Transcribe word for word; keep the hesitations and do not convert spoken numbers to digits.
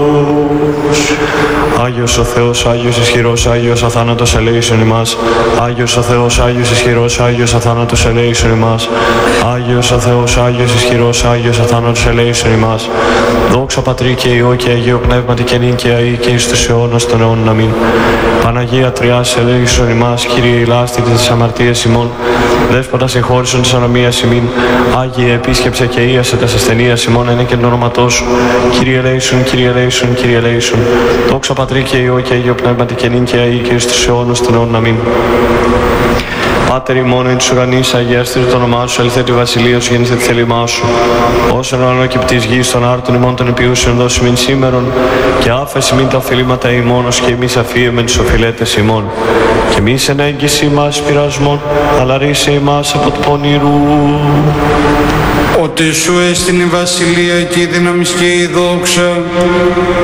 Άγιος ο Θεός, Άγιος ισχυρός, Άγιος αθάνατος ελέησον ημάς. Άγιος ο Θεός, Άγιος ισχυρός, Άγιος αθάνατος ελέησον ημάς. Άγιος ο Θεός, Άγιος ισχυρός, Άγιος αθάνατος ελέησον ημάς. Δόξα Πατρί και Υιό και Αγίο Πνεύματι και νυν και αεί και εις τους αιώνας των αιώνων. Αμήν. Παναγία Τριάς ελέησον ημάς, Κύριε ηλάστη της αμαρτίας ημών. Δέσποτας εχώρισον της ανομίας ημίν. Άγιε επίσκεψε και ίασε τας ασθενείας ημών εν και το όνοματό σου. Κύριε ελέησον, Κύριε ελέησον, Κύριε ελέησον. Δόξα Πατρί και Υιό και Αγίο Πνεύματι και νυν και αεί και εις τους αιώνας των αιώνων. Αμήν. Πάτερ ημών εν της ουρανής, αγιαστήτω το όνομά σου, ελθέ τη βασιλεία σου, γεννήστε τη θέλημά σου. Όσον ουρανό και πτής γης των άρτων ημών των επιούσεων δώσει μην σήμερον, και άφεση μην τα οφειλήματα ημών, ως και εμείς αφίεμεν τους οφειλέτες ημών. Και μη εν έγκυση ημάς πειρασμών, αλλά ρίσε ημάς από του πονηρού. Ότι σου έστειν η βασιλεία και η δύναμις και η δόξα,